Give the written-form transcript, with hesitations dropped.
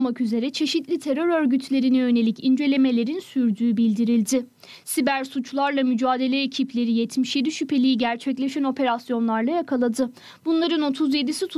olmak üzere çeşitli terör örgütlerine yönelik incelemelerin sürdüğü bildirildi. Siber suçlarla mücadele ekipleri 77 şüpheliyi gerçekleşen operasyonlarla yakaladı. Bunların 37'si